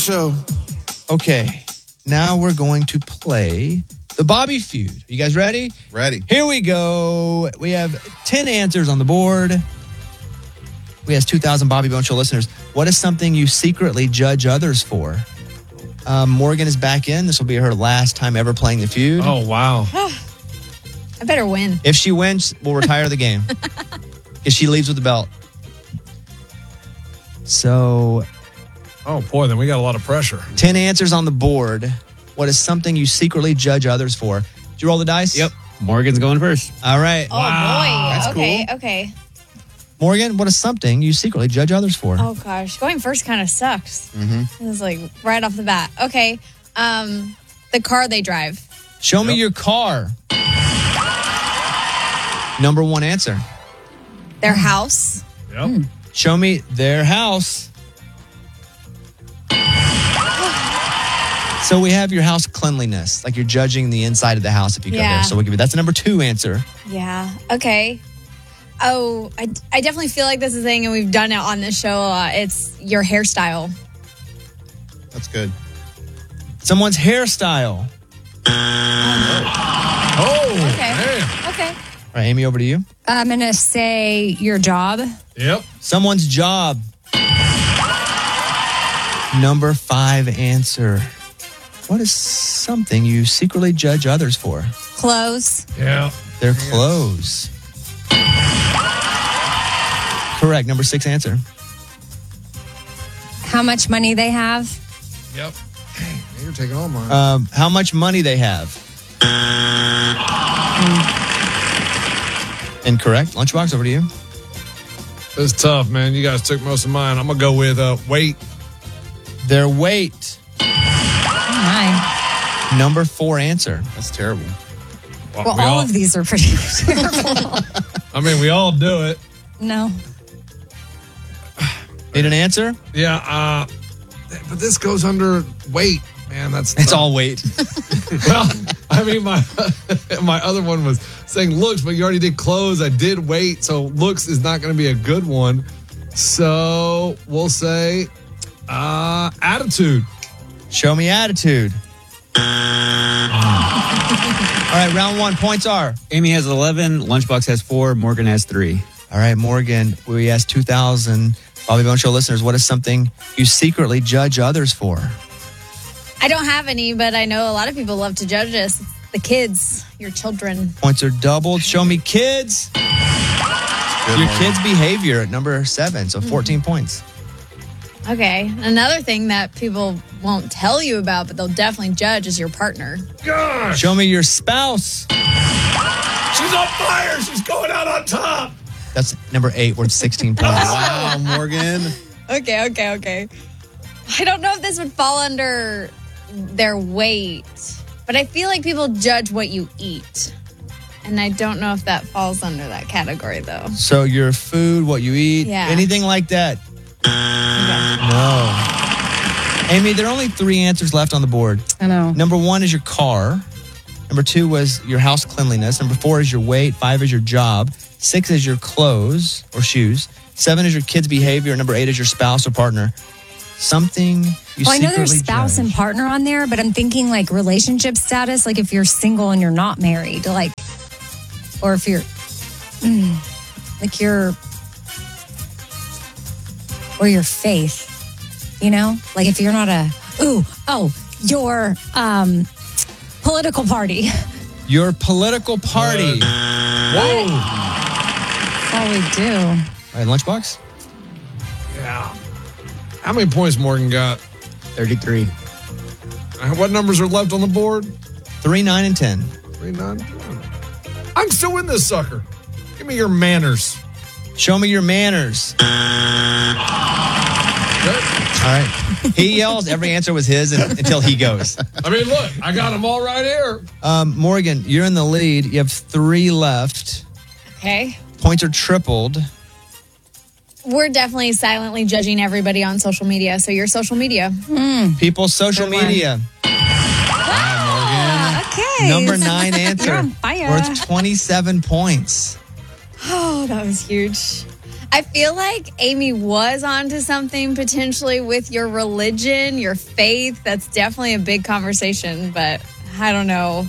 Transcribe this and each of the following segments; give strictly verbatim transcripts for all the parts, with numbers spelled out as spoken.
show. Okay, now we're going to play the Bobby Feud. You guys ready? Ready. Here we go. We have ten answers on the board. We have two thousand Bobby Bone Show listeners. What is something you secretly judge others for? Um, Morgan is back in. This will be her last time ever playing the feud. Oh, wow. I better win. If she wins, we'll retire the game. Because she leaves with the belt. So... Oh, boy, then we got a lot of pressure. ten answers on the board. What is something you secretly judge others for? Did you roll the dice? Yep. Morgan's going first. All right. Oh, Wow. boy. That's okay, cool. okay. Morgan, what is something you secretly judge others for? Oh, gosh. Going first kind of sucks. Mm-hmm. This is like right off the bat. Okay. Um, the car they drive. Show me your car. Number one answer. Their house. Yep. Show me their house. So we have your house cleanliness, like you're judging the inside of the house if you go Yeah. there. So we'll give you that's the number two answer. Yeah. Okay. Oh, I, I definitely feel like this is a thing, and we've done it on this show a lot. It's your hairstyle. That's good. Someone's hairstyle. Oh, Okay. man. Okay. All right, Amy, over to you. I'm going to say your job. Yep. Someone's job. Number five answer. What is something you secretly judge others for? Clothes. Yeah. Their clothes. Correct. Number six answer. How much money they have. Yep. Dang, you're taking all mine. Um, how much money they have. Incorrect. Lunchbox, over to you. It's tough, man. You guys took most of mine. I'm going to go with uh, weight. Their weight. Oh, my. Number four answer. That's terrible. Well, we all of these are pretty terrible. I mean, we all do it. No. Need an answer? Yeah, uh, but this goes under weight, man. That's It's tough. all weight. Well, I mean, my my other one was saying looks, but you already did clothes. I did weight, so looks is not going to be a good one. So we'll say uh, attitude. Show me attitude. All right, round one. Points are. Amy has eleven. Lunchbox has four. Morgan has three. All right, Morgan, we asked two thousand Bobby Bone Show listeners, what is something you secretly judge others for? I don't have any, but I know a lot of people love to judge us. It's the kids, your children. Points are doubled. Show me kids. Good, Your Morgan. kids' behavior at number seven, so fourteen points. Okay. Another thing that people won't tell you about, but they'll definitely judge is your partner. Gosh, Show me your spouse. she's on fire. She's going out on top. That's number eight, worth sixteen points. Wow, Morgan. Okay, okay, okay. I don't know if this would fall under their weight, but I feel like people judge what you eat. And I don't know if that falls under that category, though. So your food, what you eat, Yeah. anything like that? No. Amy, there are only three answers left on the board. I know. Number one is your car. Number two was your house cleanliness. Number four is your weight. Five is your job. Six is your clothes or shoes. Seven is your kids' behavior. Number eight is your spouse or partner. Something you Well, I know there's secretly spouse judge. and partner on there, but I'm thinking like relationship status, like if you're single and you're not married, like, or if you're, mm, like you're, or your faith, you know, like if you're not a, ooh, oh, your um, political party. Your political party. Whoa. That's all we do. All right, Lunchbox? Yeah. How many points Morgan got? thirty-three. Uh, What numbers are left on the board? Three, nine, and ten. Three, nine, ten. I'm still in this sucker. Give me your manners. Show me your manners. Okay. All right. He yells. Every answer was his and, until he goes. I mean, look, I got them all right here. Um, Morgan, you're in the lead. You have three left. Okay. Points are tripled. We're definitely silently judging everybody on social media. So your social media. People's social Good one. media. Okay. Number nine answer. You're on fire. Worth twenty-seven points. Oh, that was huge. I feel like Amy was onto something potentially with your religion, your faith. That's definitely a big conversation, but I don't know.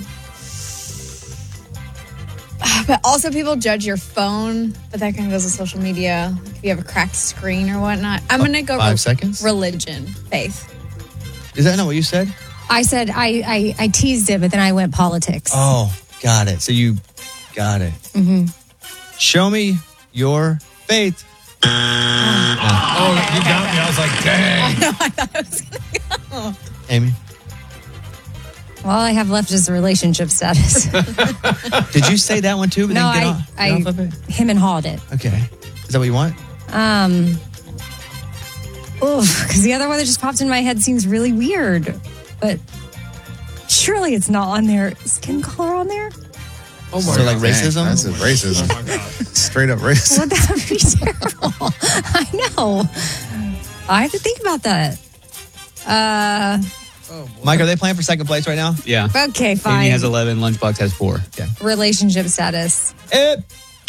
But also, people judge your phone, but that kind of goes with social media. Like if you have a cracked screen or whatnot. I'm going to go five re- seconds? religion, faith. Is that not what you said? I said I, I, I teased it, but then I went politics. Oh, got it. So you got it. Mm-hmm. Show me your faith. Oh, you got me. I was like, dang. I know, I thought I was going to go. Amy, All I have left is relationship status. did you say that one too? But No, then get I, off, get I off of it? him and hawed it. Okay. Is that what you want? Um, because the other one that just popped in my head seems really weird, but surely it's not on there. Is skin color on there? Oh, my So God. like racism? That's a racism. Oh, my God. Straight up racism. Would that be terrible? I know. I have to think about that. Uh, Mike, are they playing for second place right now? Yeah. okay, fine. Amy has eleven. Lunchbox has four. Okay. Relationship status. It.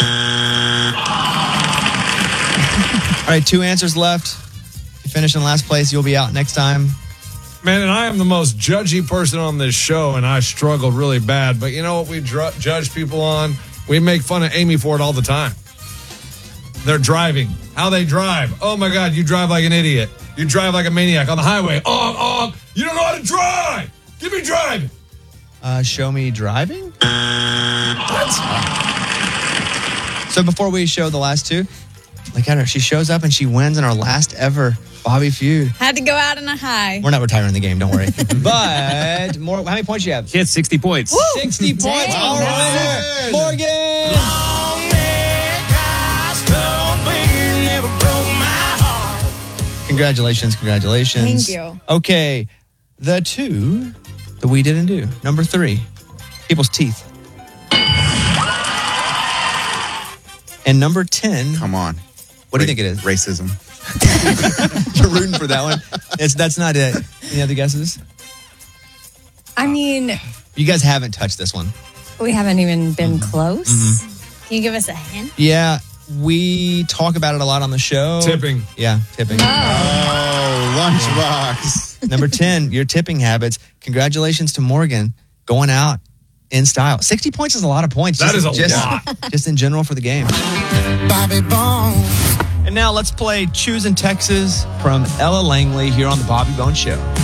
All right, two answers left. If you finish in last place, you'll be out next time. Man, and I am the most judgy person on this show, and I struggled really bad. But you know what we dr- judge people on? We make fun of Amy for it all the time. They're driving. How they drive. Oh, my God, you drive like an idiot. You drive like a maniac on the highway. Oh, oh, you don't know how to drive. Give me driving. Uh, show me driving? So before we show the last two, look at her. She shows up and she wins in our last ever Bobby feud. Had to go out on a high. We're not retiring the game, don't worry. But more, how many points you have? She had sixty points. sixty points. All right, Morgan. Congratulations, congratulations. Thank you. Okay, the two that we didn't do. Number three, people's teeth. And number ten, Come on. what do you think it is? Racism. You're rooting for that one. It's, that's not it. Any other guesses? I mean, You guys haven't touched this one. we haven't even been close. Can you give us a hint? Yeah, we talk about it a lot on the show. Tipping. Yeah, tipping. Oh, lunchbox. Number ten, your tipping habits. Congratulations to Morgan going out in style. sixty points is a lot of points. That just, is a just, lot. Just in general for the game. Bobby Bones. And now let's play Choosing Texas from Ella Langley here on the Bobby Bones Show.